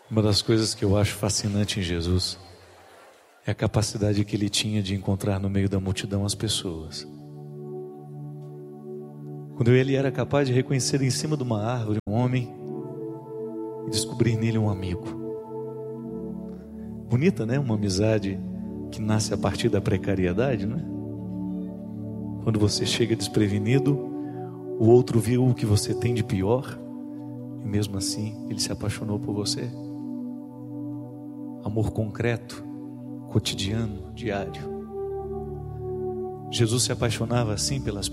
Uma das coisas que eu acho fascinante em Jesus é a capacidade que ele tinha de encontrar no meio da multidão as pessoas. Quando ele era capaz de reconhecer em cima de uma árvore um homem e descobrir nele um amigo. Bonita, né? Uma amizade que nasce a partir da precariedade, né? Quando você chega desprevenido, o outro viu o que você tem de pior e mesmo assim ele se apaixonou por você. Amor concreto, cotidiano, diário. Jesus se apaixonava assim pelas